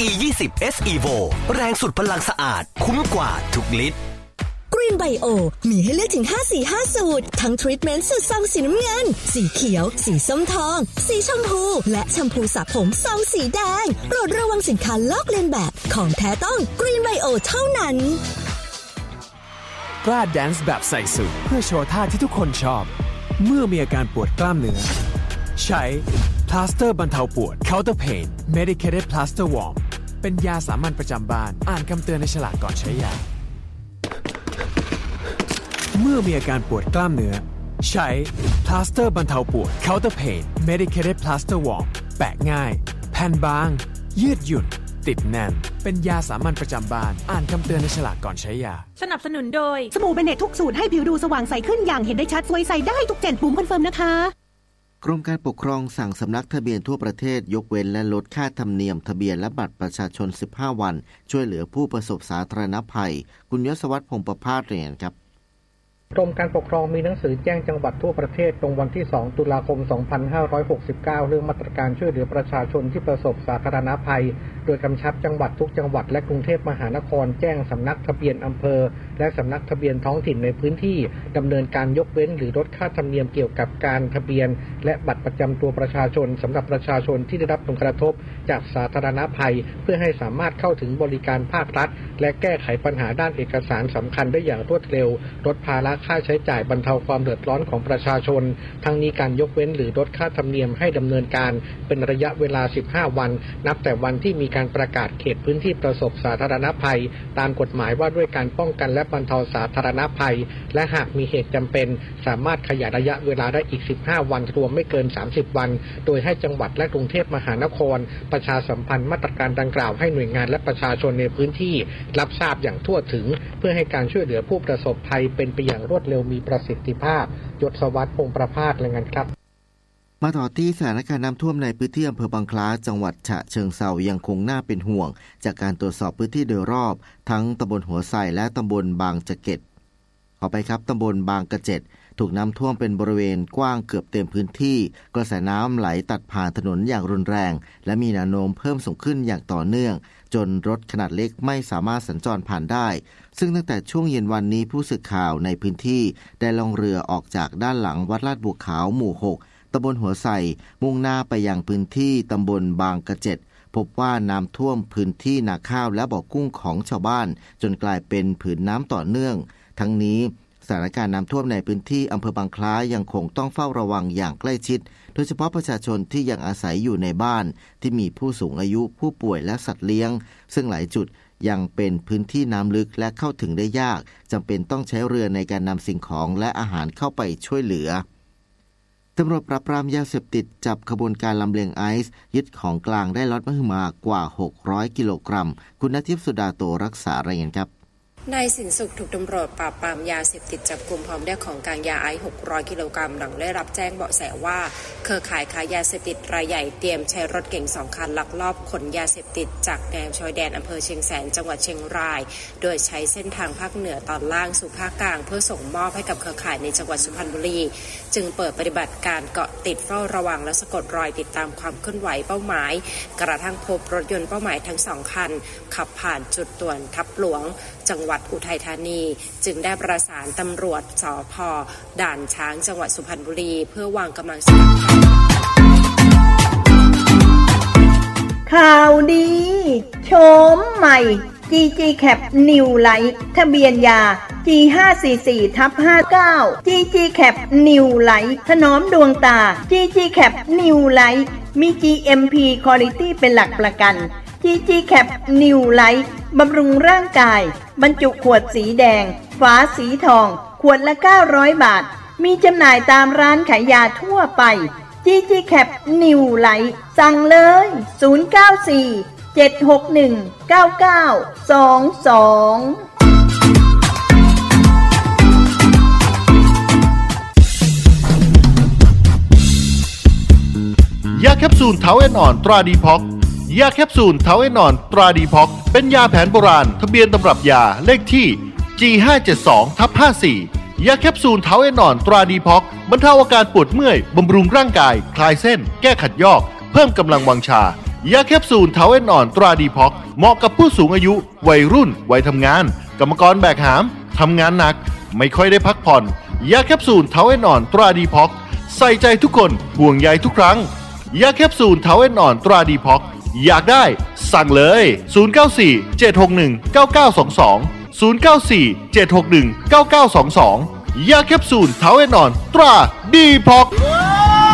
E20S Evo แรงสุดพลังสะอาดคุ้มกว่าทุกลิตร Green Bio มีให้เลือกถึง5 สี 5 สูตรทั้งทรีทเมนต์สูตรซองสีน้ำเงินสีเขียวสีส้มทองสีชมพูและแชมพูสระผมซองสีแดงโปรดระวังสินค้าลอกเลียนแบบของแท้ต้อง Green Bio เท่านั้นกล้าแดนซ์แบบใส่สูทเพื่อโชว์ท่าที่ทุกคนชอบเมื่อมีอาการปวดกล้ามเนื้อใช้พลาสเตอร์บรรเทาปวด Counter Pain Medicated Plaster Warm เป็นยาสามัญประจำบ้านอ่านคำเตือนในฉลากก่อนใช้ยาเมื่อมีอาการปวดกล้ามเนื้อใช้พลาสเตอร์บรรเทาปวด Counter Pain Medicated Plaster Warm แปะง่ายแผ่นบางยืดหยุ่นติดแน่นเป็นยาสามัญประจำบ้านอ่านคำเตือนในฉลากก่อนใช้ยาสนับสนุนโดยสบู่เบเนตทุกสูตรให้ผิวดูสว่างใสขึ้นอย่างเห็นได้ชัดสวยใสได้ทุก7ปุ่มคอนเฟิร์มนะคะกรมการปกครองสั่งสำนักทะเบียนทั่วประเทศยกเว้นและลดค่าธรรมเนียมทะเบียนและบัตรประชาชน15วันช่วยเหลือผู้ประสบสาธารณภัยคุณยศวัฒน์พงษ์ประภาสเรียนครับกรมการปกครองมีหนังสือแจ้งจังหวัดทั่วประเทศตรงวันที่2ตุลาคม2569เรื่องมาตรการช่วยเหลือประชาชนที่ประสบสาธารณภัยโดยกำชับจังหวัดทุกจังหวัดและกรุงเทพมหานครแจ้งสำนักทะเบียนอำเภอและสำนักทะเบียนท้องถิ่นในพื้นที่ดำเนินการยกเว้นหรือลดค่าธรรมเนียมเกี่ยวกับการทะเบียนและบัตรประจำตัวประชาชนสำหรับประชาชนที่ได้รับผลกระทบจากสาธารณภัยเพื่อให้สามารถเข้าถึงบริการภาครัฐและแก้ไขปัญหาด้านเอกสารสำคัญได้อย่างรวดเร็วลดภาระค่าใช้จ่ายบรรเทาความเดือดร้อนของประชาชนทั้งนี้การยกเว้นหรือลดค่าธรรมเนียมให้ดำเนินการเป็นระยะเวลา15วันนับแต่วันที่มีการประกาศเขตพื้นที่ประสบสาธารณภัยตามกฎหมายว่าด้วยการป้องกันและบรรเทาสาธารณภัยและหากมีเหตุจำเป็นสามารถขยายระยะเวลาได้อีก15วันรวมไม่เกิน30วันโดยให้จังหวัดและกรุงเทพมหานครประชาสัมพันธ์มาตรการดังกล่าวให้หน่วยงานและประชาชนในพื้นที่รับทราบอย่างทั่วถึงเพื่อให้การช่วยเหลือผู้ประสบภัยเป็นไปอย่างรวดเร็วมีประสิทธิภาพยศวัฒน์พงษ์ประภาสรายงานครับมาต่อที่สถานการณ์น้ำท่วมในพื้นที่อำเภอบางคล้าจังหวัดฉะเชิงเทรายังคงน่าเป็นห่วงจากการตรวจสอบพื้นที่โดยรอบทั้งตำบลหัวไส่และตำบลบางจะเก็ดขอไปครับตำบลบางกระเจ็ดถูกน้ำท่วมเป็นบริเวณกว้างเกือบเต็มพื้นที่กระแสน้ำไหลตัดผ่านถนนอย่างรุนแรงและมีแนวโน้มเพิ่มสูงขึ้นอย่างต่อเนื่องจนรถขนาดเล็กไม่สามารถสัญจรผ่านได้ซึ่งตั้งแต่ช่วงเย็นวันนี้ผู้สื่อข่าวในพื้นที่ได้ล่องเรือออกจากด้านหลังวัดลาดบัวขาวหมู่6ตำบลหัวไส่มุ่งหน้าไปยังพื้นที่ตำบลบางกระเจ็ดพบว่าน้ำท่วมพื้นที่นาข้าวและบ่อกุ้งของชาวบ้านจนกลายเป็นผืนน้ำต่อเนื่องทั้งนี้สถานการณ์น้ำท่วมในพื้นที่อำเภอบางคล้ายังคงต้องเฝ้าระวังอย่างใกล้ชิดโดยเฉพาะประชาชนที่ยังอาศัยอยู่ในบ้านที่มีผู้สูงอายุผู้ป่วยและสัตว์เลี้ยงซึ่งหลายจุดยังเป็นพื้นที่น้ำลึกและเข้าถึงได้ยากจำเป็นต้องใช้เรือในการนำสิ่งของและอาหารเข้าไปช่วยเหลือตำรวจปราบปรามยาเสพติดจับขบวนการลำเลียงไอซ์ยึดของกลางได้ล็อตมหึมากว่า600กิโลกรัมคุณณทิพย์สุดาโตรักษารายงานครับนายสินสุขถูกตำรวจปราบปรามยาเสพติดจับกุมพร้อมด้วยของกลางยาไอซ์600กิโลกรัมหลังได้รับแจ้งเบาะแสว่าเครือข่ายค้ายาเสพติดรายใหญ่เตรียมใช้รถเก๋ง2คันลักลอบขนยาเสพติดจากแนวชายแดนอำเภอเชียงแสนจังหวัดเชียงรายโดยใช้เส้นทางภาคเหนือตอนล่างสู่ภาคกลางเพื่อส่งมอบให้กับเครือข่ายในจังหวัดสุพรรณบุรีจึงเปิดปฏิบัติการเกาะติดเฝ้าระวังและสะกดรอยติดตามความเคลื่อนไหวเป้าหมายกระทั่งพบรถยนต์เป้าหมายทั้ง2คันขับผ่านจุดตรวจทับหลวงจังหวัดอุทัยธานีจึงได้ประสานตำรวจสภ.ด่านช้างจังหวัดสุพรรณบุรีเพื่อวางกำลังสกัดกั้นข่าวดีโฉมใหม่ GG Cap New Light ทะเบียนยา G544/59 GG Cap New Light ถนอมดวงตา GG Cap New Light มี GMP Quality เป็นหลักประกัน GG Cap New Light บำรุงร่างกายบรรจุขวดสีแดงฝาสีทองขวดละ900 บาทมีจำหน่ายตามร้านขายยาทั่วไป GG Cap New Light สั่งเลย094-761-9922 ยาแคปซูลเทาเอนอ่อนตราดีพ็อกยาแคปซูลเทาเอนอ่อนตราดีพ็อกเป็นยาแผนโบราณทะเบียนตำรับยาเลขที่ G572/54 ยาแคปซูลเทาเอนอ่อนตราดีพ็อกบรรเทาอาการปวดเมื่อยบำรุงร่างกายคลายเส้นแก้ขัดยอกเพิ่มกำลังวังชายาแคปซูลเทาเอนอ่อนตราดีพ็อกเหมาะกับผู้สูงอายุวัยรุ่นวัยทำงานกรรมกรแบกหามทำงานหนักไม่ค่อยได้พักผ่อนยาแคปซูลเทาเอนอ่อนตราดีพ็อกใส่ใจทุกคนห่วงใยทุกครั้งยาแคปซูลเทาเอนอ่อนตราดีพ็อกอยากได้สั่งเลย0947619922 0947619922ยาแคปซูลเทาเอนอ่อนตราดีพ็อก